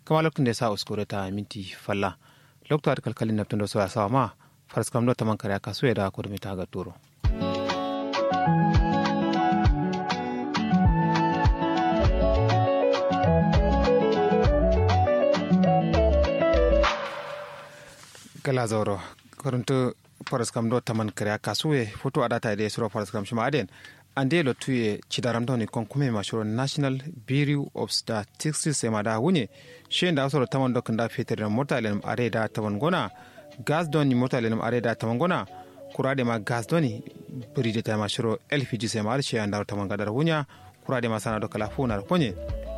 kama lokacin da sa uskure ta minti falla lokacin da kalkalin naftun da so ya sawa ma faras kam do taman kare ka so ya da ko da mita ga turo kala zauro koronto faras kam do taman kare ka so ya foto adata da suro faras kam shima aden ande lo tuye chidaramdo ni konkume mashuro National Bureau of Statistics emada wunye shenda asoro taman do kanda fetere mortalen areda taman gona gas doni mortalen areda taman gona kurade ma gas doni bride ta mashuro LPG semar shenda taman gadar wunya kurade ma sana do kala funa konye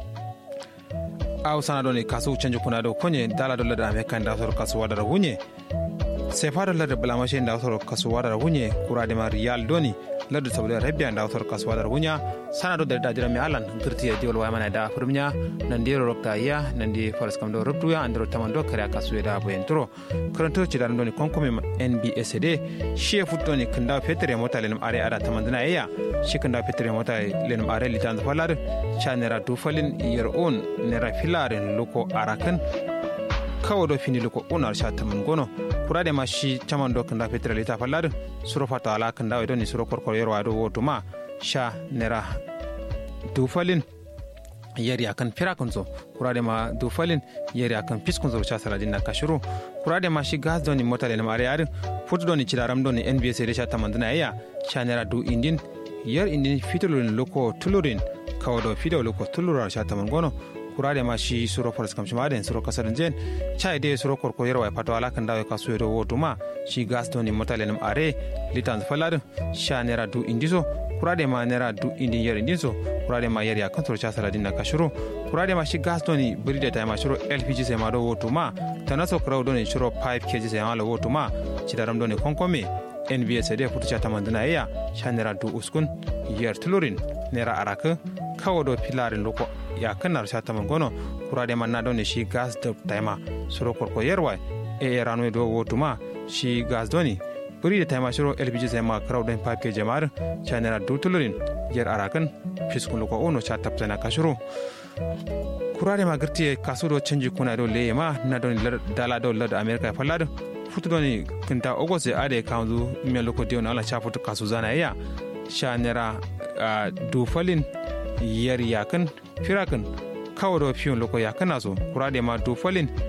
aw sana do ni kasu chanjo kuna do konye dala do lada me kanda asoro kasu wadar wunye sefaro lada blama shenda asoro kasu wadar wunye kurade ma real doni ladu saboda rabbiya da autar kasuwa da runya sana do da jira mi alan girti ya diwol waya mana da furmiya nan de rokta ya nan de faras kam do rubdu ya andro tamando kare kasuwa da boyen turo karanto ci da ndoni konkomi NBSD she futto ni kanda fetere mota lenum are ada tamandana ya shi kanda fetere mota lenum are litan falar chanera du falin yer on nera filaren loko arakan kawo do fini loko onar sha taman gono kurade ma shi taman do kanda fetere lita falar suro fata ala kanda wedo ni suro korkor yerwa do woto ma sha nera dufalin yeri akan pirakunzo kurade ma dufalin yeri akan piskunzo cha saladin na kashuru kurade ma shi gas do ni motale na mare yar futu do ni chidaram do ni NBS re sha tamandana ya sha nera du indin yer indin fitulun loko tulurin kawodo fido loko tulura sha taman gono kurade ma shi suro faras kam shima den suro kasarin jen chai de suro korko yerwa pato ala kan dawe kasu do woto ma shi gas to ni motale nam are litan falad sha nera du indiso kurade ma nera du indi yer indiso kurade ma yer ya kontrol cha saladin na kashuru kurade ma shi gas to ni bride ta ma shuro LPG se ma do woto ma tanaso kraw do ni shuro 5 kg se ma lo woto ma chidaram do ni konkome NBS de futu cha tamandana ya sha nera du uskun yer tulurin nera araka kawo do pilarin loko ya kanar shata mangono kurade manna do ne shi gas da taima suro korko yerwa e ranu do wotuma shi gas doni buri da taima shiro LPG zema crowd and package jamar chanera dutulurin yer arakan fiskun loko ono cha taptana kashuru kurade ma girti kasudo canji kuna do lema na don dala do lad America falad futu doni kinta ogose ade kanzu me loko dio na ala cha futu kasu zana ya chanera dufalin yer yakan firakan kawo da fiyon loko yakan naso kurade ma dufalin